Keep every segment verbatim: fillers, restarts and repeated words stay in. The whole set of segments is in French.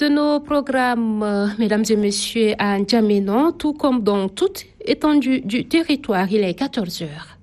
de nos programmes, euh, mesdames et messieurs, à N'Djamena, tout comme dans toute étendue du territoire, il est quatorze heures.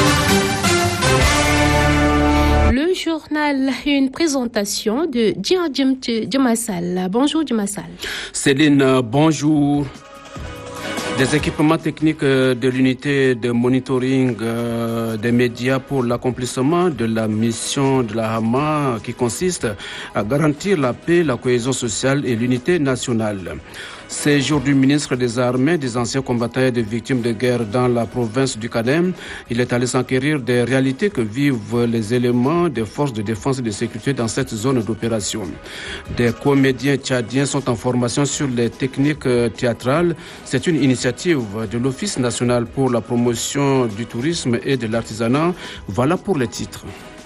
Le journal, une présentation de Djim Djamassal. Bonjour Djamassal. Céline, bonjour. Des équipements techniques de l'unité de monitoring des médias pour l'accomplissement de la mission de la Hama qui consiste à garantir la paix, la cohésion sociale et l'unité nationale. Séjour du ministre des Armées, des anciens combattants et des victimes de guerre dans la province du Kanem. Il est allé s'enquérir des réalités que vivent les éléments des forces de défense et de sécurité dans cette zone d'opération. Des comédiens tchadiens sont en formation sur les techniques théâtrales. C'est une initiative de l'Office national pour la promotion du tourisme et de l'artisanat. Voilà pour les titres.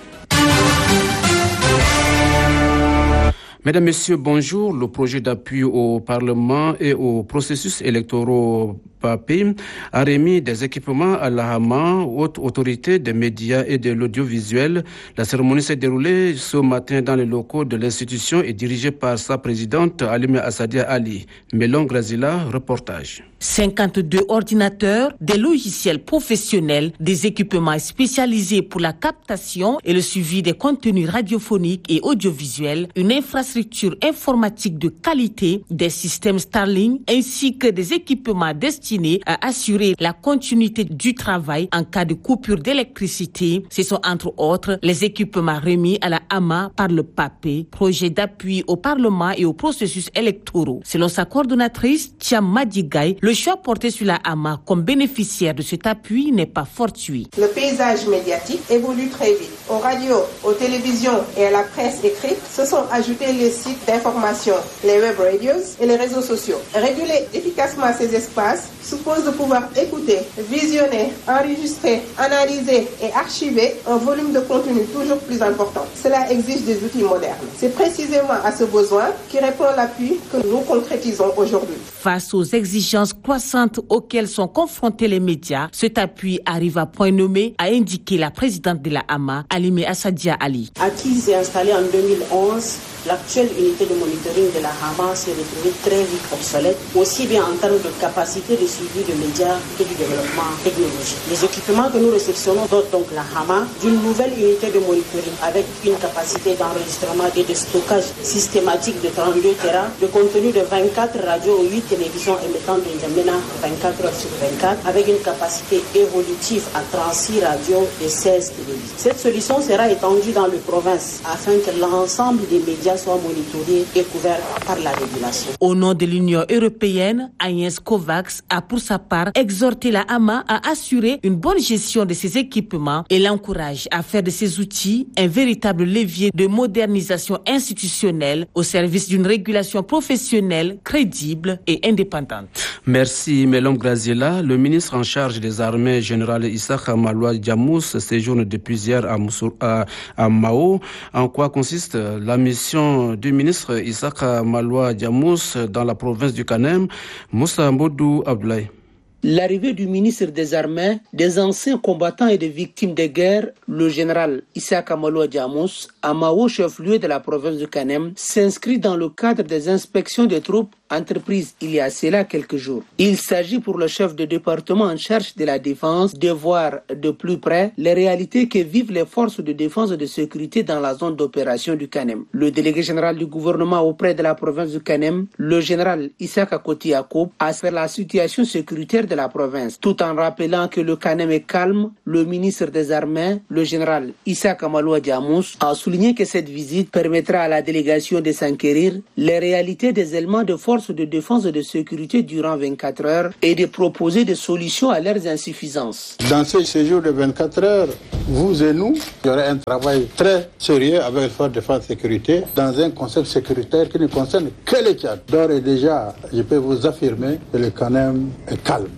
Mesdames, Messieurs, bonjour. Le projet d'appui au Parlement et au processus électoraux P A P a remis des équipements à la Hama, haute autorité des médias et de l'audiovisuel. La cérémonie s'est déroulée ce matin dans les locaux de l'institution et dirigée par sa présidente Alima Assadia Ali. Melon Grazila, reportage. cinquante-deux ordinateurs, des logiciels professionnels, des équipements spécialisés pour la captation et le suivi des contenus radiophoniques et audiovisuels, une infrastructure informatique de qualité, des systèmes Starlink ainsi que des équipements destinés à assurer la continuité du travail en cas de coupure d'électricité. Ce sont entre autres les équipements remis à la Hama par le P A P, projet d'appui au Parlement et aux processus électoraux. Selon sa coordonnatrice, Thiam Madigay, le choix porté sur la Hama comme bénéficiaire de cet appui n'est pas fortuit. Le paysage médiatique évolue très vite. Aux radios, aux télévisions et à la presse écrite se sont ajoutés les sites d'information, les web radios et les réseaux sociaux. Réguler efficacement ces espaces suppose de pouvoir écouter, visionner, enregistrer, analyser et archiver un volume de contenu toujours plus important. Cela exige des outils modernes. C'est précisément à ce besoin qui répond l'appui que nous concrétisons aujourd'hui. Face aux exigences croissantes auxquelles sont confrontés les médias, cet appui arrive à point nommé, a indiqué la présidente de la Hama, Alimé Assadia Ali. Acquise et installée en deux mille onze, l'actuelle unité de monitoring de la Hama s'est retrouvée très vite obsolète, aussi bien en termes de capacité de suivi de médias que du développement technologique. Les équipements que nous réceptionnons dotent donc la Hama d'une nouvelle unité de monitoring avec une capacité d'enregistrement et de stockage systématique de trente-deux téra, de contenu de vingt-quatre radios ou huit télévisions émettant de N'Djamena vingt-quatre heures sur vingt-quatre, avec une capacité évolutive à trente-six radios et seize télévisions. Cette solution sera étendue dans les provinces afin que l'ensemble des médias soient monitorés et couverts par la régulation. Au nom de l'Union européenne, Agnès Kovacs a pour sa part exhorté la Hama à assurer une bonne gestion de ses équipements et l'encourage à faire de ces outils un véritable levier de modernisation institutionnelle au service d'une régulation professionnelle, crédible et indépendante. Merci Melom Graziela. Le ministre en charge des armées, général Issaka Maloua Djamous, séjourne depuis hier à, Moussou, à, à Mao. En quoi consiste la mission du ministre Issaka Maloua Djamous dans la province du Kanem? Moussa Mbodou Abdoulaye. L'arrivée du ministre des Armées, des anciens combattants et des victimes de guerre, le général Issaka Maloua Djamous, à Mao, chef-lieu de la province du Kanem, s'inscrit dans le cadre des inspections des troupes entreprises il y a cela quelques jours. Il s'agit pour le chef de département en charge de la défense de voir de plus près les réalités que vivent les forces de défense et de sécurité dans la zone d'opération du Kanem. Le délégué général du gouvernement auprès de la province du Kanem, le général Issaka Koti Yacoub, a fait la situation sécuritaire de la province. Tout en rappelant que le Kanem est calme, le ministre des Armées, le général Issaka Maloua Djamous, a souligné que cette visite permettra à la délégation de s'enquérir les réalités des éléments de force de défense et de sécurité durant vingt-quatre heures et de proposer des solutions à leurs insuffisances. Dans ce séjour de vingt-quatre heures, vous et nous, il y aura un travail très sérieux avec les forces de défense et sécurité dans un concept sécuritaire qui ne concerne que le Tchad. D'ores et déjà, je peux vous affirmer que le Kanem est calme.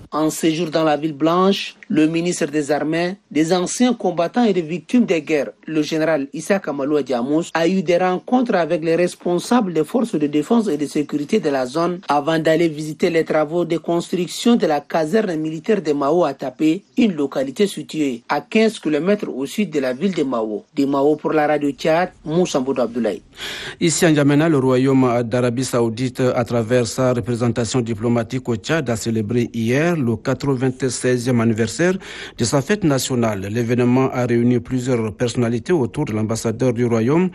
En séjour dans la ville blanche, le ministre des Armées, des anciens combattants et des victimes des guerres, le général Issa Kamalou Diamous, a eu des rencontres avec les responsables des forces de défense et de sécurité de la zone avant d'aller visiter les travaux de construction de la caserne militaire de Mao à Tapé, une localité située à quinze kilomètres au sud de la ville de Mao. De Mao pour la radio Tchad, Moussa Boudou Abdoulaye. Ici en N'Djamena, le royaume d'Arabie Saoudite, à travers sa représentation diplomatique au Tchad, a célébré hier le quatre-vingt-seizième anniversaire de sa fête nationale. L'événement a réuni plusieurs personnalités autour de l'ambassadeur du royaume,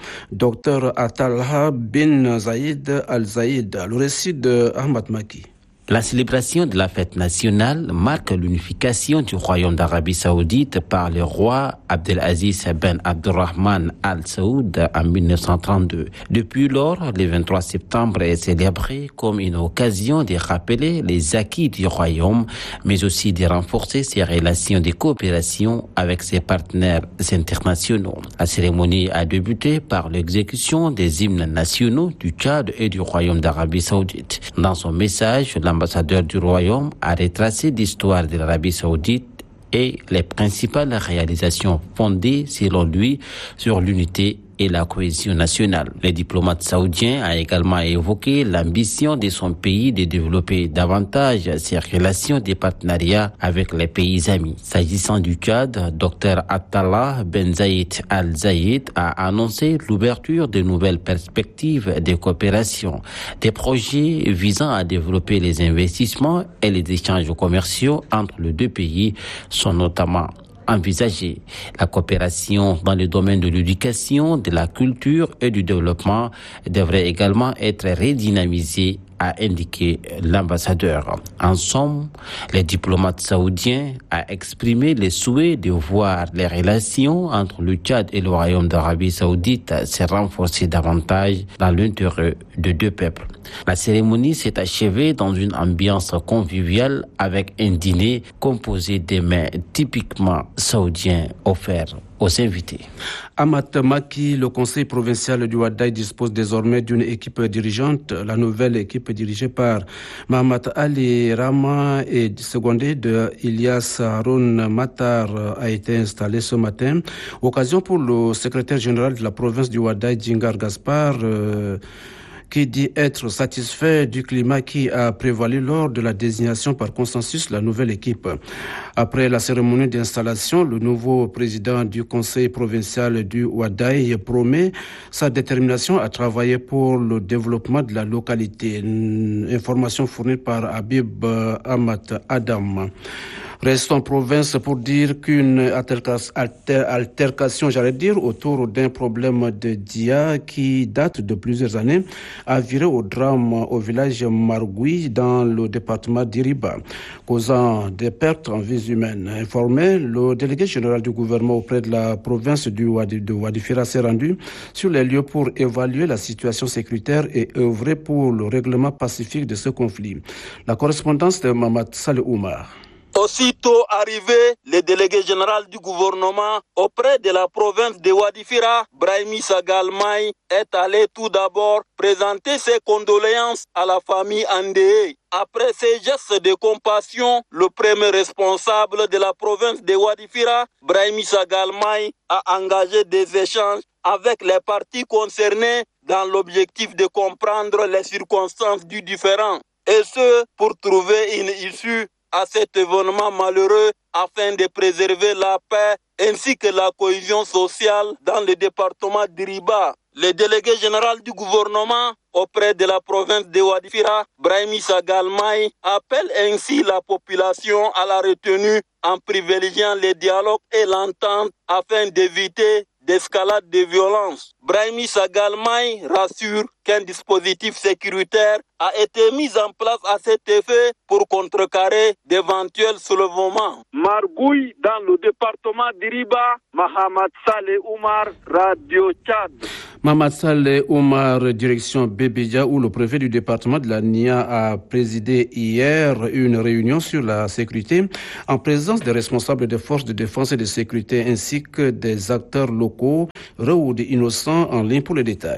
Dr Atalha bin Zayed Al Zayed. Le récit de Ahmad Maki. La célébration de la fête nationale marque l'unification du royaume d'Arabie Saoudite par le roi Abdelaziz ben Abdurrahman Al Saoud en mille neuf cent trente-deux. Depuis lors, le vingt-trois septembre est célébré comme une occasion de rappeler les acquis du royaume, mais aussi de renforcer ses relations de coopération avec ses partenaires internationaux. La cérémonie a débuté par l'exécution des hymnes nationaux du Tchad et du royaume d'Arabie Saoudite. Dans son message, l'ambassadeur du royaume a retracé l'histoire de l'Arabie Saoudite et les principales réalisations fondées, selon lui, sur l'unité et la cohésion nationale. Le diplomate saoudien a également évoqué l'ambition de son pays de développer davantage ses relations de partenariat avec les pays amis. S'agissant du Tchad, Dr Atallah Ben Zayed Al Zayed a annoncé l'ouverture de nouvelles perspectives de coopération. Des projets visant à développer les investissements et les échanges commerciaux entre les deux pays sont notamment envisager. La coopération dans le domaine de l'éducation, de la culture et du développement devrait également être redynamisée, a indiqué l'ambassadeur. En somme, les diplomates saoudiens a exprimé le souhait de voir les relations entre le Tchad et le royaume d'Arabie Saoudite se renforcer davantage dans l'intérêt de deux peuples. La cérémonie s'est achevée dans une ambiance conviviale avec un dîner composé de mets typiquement saoudiens offerts aux invités. Ahmad Maki, le conseil provincial du Ouaddaï dispose désormais d'une équipe dirigeante. La nouvelle équipe dirigée par Mahamat Ali Rama et secondée de Ilyas Haroun Matar a été installée ce matin. Occasion pour le secrétaire général de la province du Ouaddaï, Djingar Gaspar, euh, qui dit être satisfait du climat qui a prévalu lors de la désignation par consensus de la nouvelle équipe. Après la cérémonie d'installation, le nouveau président du conseil provincial du Ouaddaï promet sa détermination à travailler pour le développement de la localité. Une information fournie par Habib Ahmad Adam. Reste en province pour dire qu'une altercation, alter, altercation, j'allais dire, autour d'un problème de dia qui date de plusieurs années a viré au drame au village Margoui dans le département d'Iriba, causant des pertes en vies humaines. Informé, le délégué général du gouvernement auprès de la province du Wadi, de Wadifira s'est rendu sur les lieux pour évaluer la situation sécuritaire et œuvrer pour le règlement pacifique de ce conflit. La correspondance de Mamad Saleh Oumar. Aussitôt arrivé, le délégué général du gouvernement auprès de la province de Wadifira, Brahimi Sagalmaï, est allé tout d'abord présenter ses condoléances à la famille endeuillée. Après ces gestes de compassion, le premier responsable de la province de Wadifira, Brahimi Sagalmaï, a engagé des échanges avec les parties concernées dans l'objectif de comprendre les circonstances du différend, et ce pour trouver une issue à cet événement malheureux afin de préserver la paix ainsi que la cohésion sociale dans le département d'Iriba. Le délégué général du gouvernement auprès de la province de Wadifira, Brahimi Sagalmaï, appelle ainsi la population à la retenue en privilégiant le dialogue et l'entente afin d'éviter d'escalade de violence. Brahimi Sagalmaï rassure qu'un dispositif sécuritaire a été mis en place à cet effet pour contrecarrer d'éventuels soulèvements. Margoui, dans le département d'Iriba, Mahamad Saleh Oumar, Radio Tchad. Mahamad Saleh Oumar, direction Bébédia, où le préfet du département de la N I A a présidé hier une réunion sur la sécurité en présence des responsables des forces de défense et de sécurité ainsi que des acteurs locaux. Raoud Innocent en ligne pour les détails.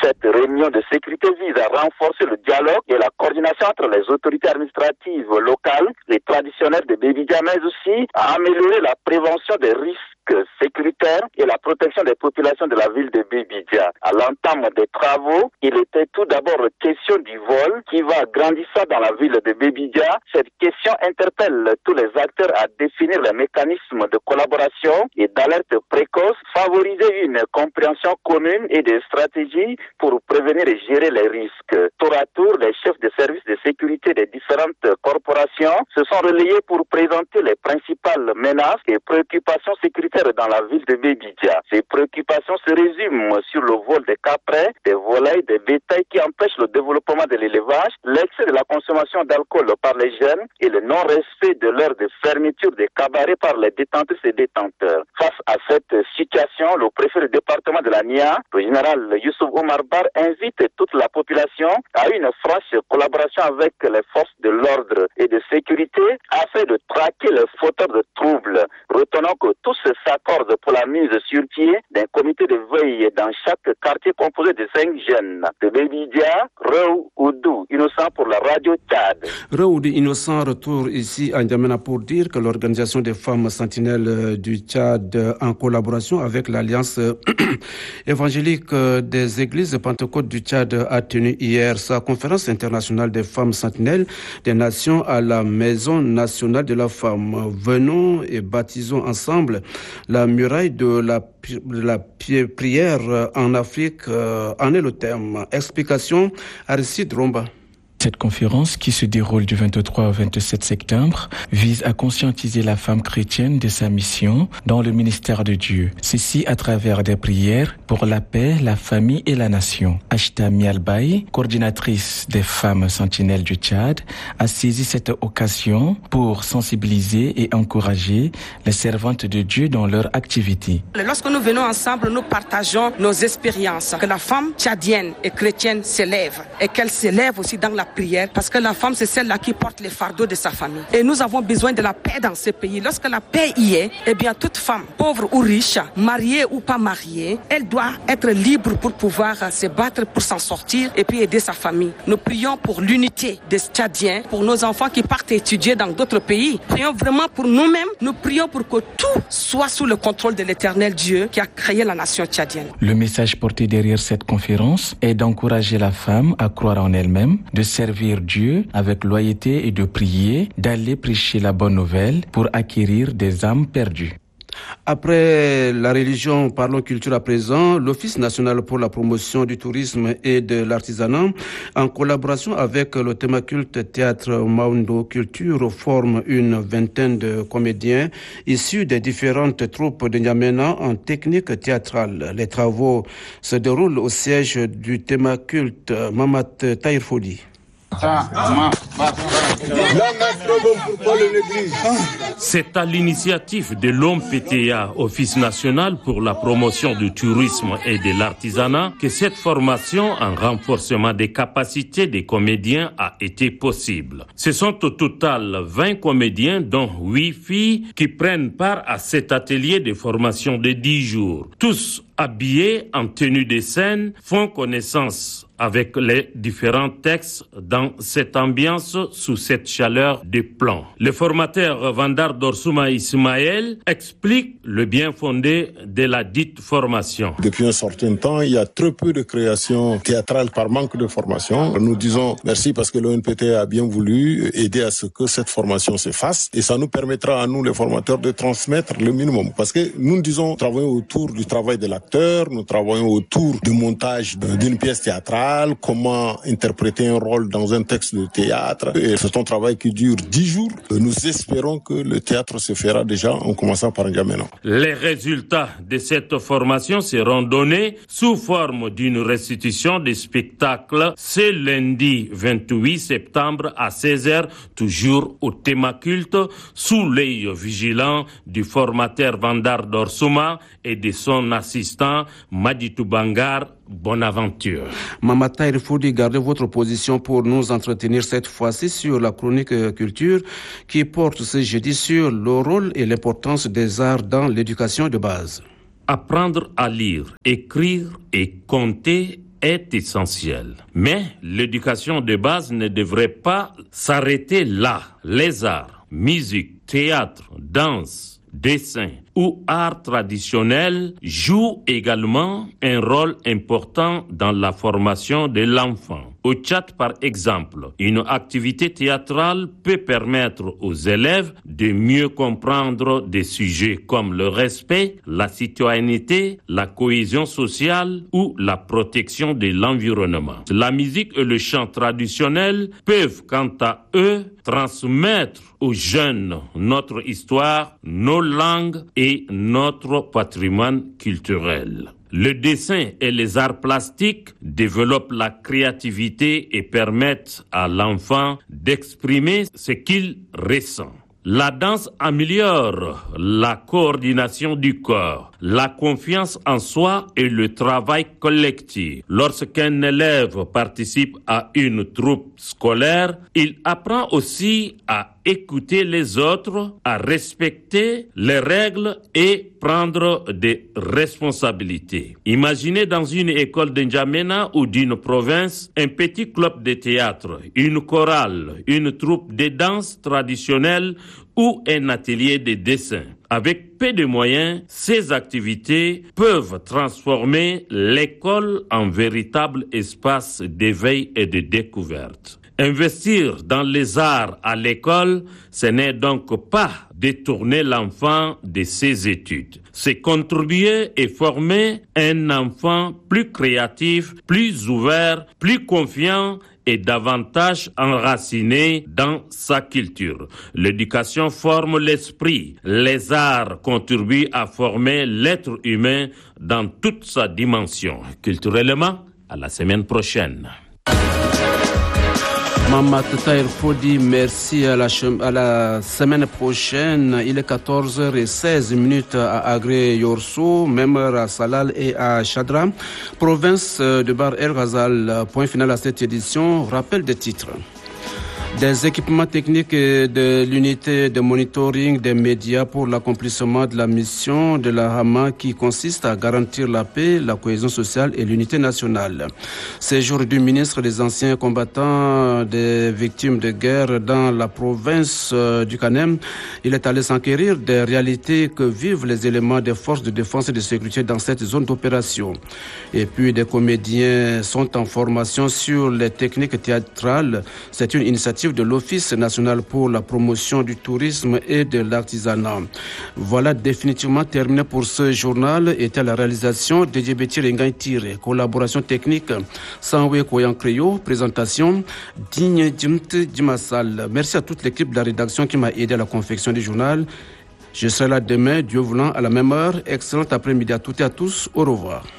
Cette réunion de sécurité vise à renforcer le dialogue et la coordination entre les autorités administratives locales et traditionnelles de Bébédia, mais aussi à améliorer la prévention des risques sécuritaire et la protection des populations de la ville de Bébédia. À l'entame des travaux, il était tout d'abord question du vol qui va grandissant dans la ville de Bébédia. Cette question interpelle tous les acteurs à définir les mécanismes de collaboration et d'alerte précoce, favoriser une compréhension commune et des stratégies pour prévenir et gérer les risques. Tour à tour, les chefs de services de sécurité des différentes corporations se sont relayés pour présenter les principales menaces et préoccupations sécuritaires dans la ville de Bébédia. Ces préoccupations se résument sur le vol des caprins, des volailles, des bétails qui empêchent le développement de l'élevage, l'excès de la consommation d'alcool par les jeunes et le non-respect de l'heure de fermeture des cabarets par les détentrices et détenteurs. Face à cette situation, le préfet du département de la N I A, le général Youssouf Omar Bar, invite toute la population à une franche collaboration avec les forces de l'ordre et de sécurité afin de traquer les fauteurs de troubles. Retenons que tous ces s'accorde pour la mise sur pied d'un comité de veille dans chaque quartier composé de cinq jeunes. De Bébédia, Reu Oudou, Innocent pour la radio Tchad. Reu Oudou, Innocent, retour ici à N'Djamena pour dire que l'organisation des femmes sentinelles du Tchad, en collaboration avec l'Alliance évangélique des églises Pentecôte du Tchad, a tenu hier sa conférence internationale des femmes sentinelles des nations à la Maison nationale de la femme. Venons et baptisons ensemble la muraille de la, de la prière en Afrique euh, en est le thème. Explication, Aristide Romba. Cette conférence, qui se déroule du vingt-trois au vingt-sept septembre, vise à conscientiser la femme chrétienne de sa mission dans le ministère de Dieu. Ceci à travers des prières pour la paix, la famille et la nation. Ashta Mialbaï, coordinatrice des femmes sentinelles du Tchad, a saisi cette occasion pour sensibiliser et encourager les servantes de Dieu dans leur activité. Lorsque nous venons ensemble, nous partageons nos expériences. Que la femme tchadienne et chrétienne s'élève et qu'elle s'élève aussi dans la prière, parce que la femme, c'est celle-là qui porte les fardeaux de sa famille. Et nous avons besoin de la paix dans ce pays. Lorsque la paix y est, eh bien, toute femme, pauvre ou riche, mariée ou pas mariée, elle doit être libre pour pouvoir se battre, pour s'en sortir et puis aider sa famille. Nous prions pour l'unité des Tchadiens, pour nos enfants qui partent étudier dans d'autres pays. Prions vraiment pour nous-mêmes. Nous prions pour que tout soit sous le contrôle de l'Éternel Dieu qui a créé la nation tchadienne. Le message porté derrière cette conférence est d'encourager la femme à croire en elle-même, de servir Dieu avec loyauté et de prier, d'aller prêcher la bonne nouvelle pour acquérir des âmes perdues. Après la religion, parlons culture à présent. L'Office national pour la promotion du tourisme et de l'artisanat, en collaboration avec le Thémaculte Théâtre Maundo Culture, forme une vingtaine de comédiens issus des différentes troupes de N'Djamena en technique théâtrale. Les travaux se déroulent au siège du Thémaculte Mamat Tahir Fodi. C'est à l'initiative de l'O M P T A, Office national pour la promotion du tourisme et de l'artisanat, que cette formation en renforcement des capacités des comédiens a été possible. Ce sont au total vingt comédiens, dont huit filles, qui prennent part à cet atelier de formation de dix jours. Tous habillés en tenue de scène, font connaissance avec les différents textes dans cette ambiance, sous cette chaleur de plomb. Le formateur Vandar Dorsouma Ismaël explique le bien fondé de la dite formation. Depuis un certain temps, il y a très peu de créations théâtrales par manque de formation. Nous disons merci parce que l'O N P T a bien voulu aider à ce que cette formation se fasse et ça nous permettra à nous, les formateurs, de transmettre le minimum. Parce que nous disons, nous travaillons autour du travail de l'acteur, nous travaillons autour du montage d'une pièce théâtrale, comment interpréter un rôle dans un texte de théâtre. Et c'est un travail qui dure dix jours. Nous espérons que le théâtre se fera déjà en commençant par N'Djamena. Les résultats de cette formation seront donnés sous forme d'une restitution des spectacles ce lundi vingt-huit septembre à seize heures, toujours au Thémaculte, sous l'œil vigilant du formateur Vandar Dorsouma et de son assistant Maditou Bangar. Bonne aventure. Mamat Tahir Fodi, gardez votre position pour nous entretenir cette fois-ci sur la chronique culture qui porte ce jeudi sur le rôle et l'importance des arts dans l'éducation de base. Apprendre à lire, écrire et compter est essentielle. Mais l'éducation de base ne devrait pas s'arrêter là. Les arts, musique, théâtre, danse, dessin ou arts traditionnels jouent également un rôle important dans la formation de l'enfant. Au Tchad, par exemple, une activité théâtrale peut permettre aux élèves de mieux comprendre des sujets comme le respect, la citoyenneté, la cohésion sociale ou la protection de l'environnement. La musique et le chant traditionnel peuvent, quant à eux, transmettre aux jeunes notre histoire, nos langues et notre patrimoine culturel. Le dessin et les arts plastiques développent la créativité et permettent à l'enfant d'exprimer ce qu'il ressent. La danse améliore la coordination du corps, la confiance en soi et le travail collectif. Lorsqu'un élève participe à une troupe scolaire, il apprend aussi à écouter les autres, à respecter les règles et prendre des responsabilités. Imaginez dans une école de N'Djamena ou d'une province un petit club de théâtre, une chorale, une troupe de danse traditionnelle ou un atelier de dessin. Avec peu de moyens, ces activités peuvent transformer l'école en véritable espace d'éveil et de découverte. Investir dans les arts à l'école, ce n'est donc pas détourner l'enfant de ses études. C'est contribuer et former un enfant plus créatif, plus ouvert, plus confiant et davantage enraciné dans sa culture. L'éducation forme l'esprit. Les arts contribuent à former l'être humain dans toute sa dimension. Culturellement, à la semaine prochaine. Mamat Tahir Fodi, merci à la, à la semaine prochaine. Il est quatorze heures seize à Agré Yorso, même à Salal et à Chadra. Province de Bahr El Ghazal. Point final à cette édition. Rappel des titres. Des équipements techniques de l'unité de monitoring des médias pour l'accomplissement de la mission de la Hama qui consiste à garantir la paix, la cohésion sociale et l'unité nationale. Séjour du ministre des anciens combattants des victimes de guerre dans la province du Kanem. Il est allé s'enquérir des réalités que vivent les éléments des forces de défense et de sécurité dans cette zone d'opération. Et puis des comédiens sont en formation sur les techniques théâtrales. C'est une initiative de l'Office national pour la promotion du tourisme et de l'artisanat. Voilà définitivement terminé pour ce journal. Était à la réalisation de Djebeti Rengaï Tire. Collaboration technique Sanwe Koyan Créo. Présentation Digne Djimt Djimassal. Merci à toute l'équipe de la rédaction qui m'a aidé à la confection du journal. Je serai là demain, Dieu voulant, à la même heure. Excellent après-midi à toutes et à tous. Au revoir.